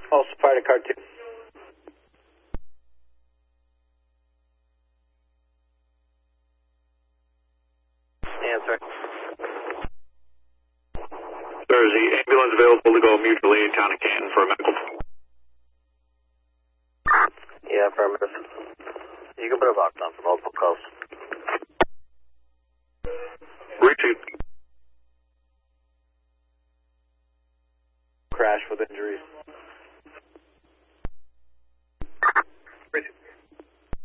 Also fire to car 2. Answer. Sir, is the ambulance available to go mutually in town of Canton for a medical? Yeah, affirmative. You can put a box on for multiple calls. Repeat. Crash with injuries.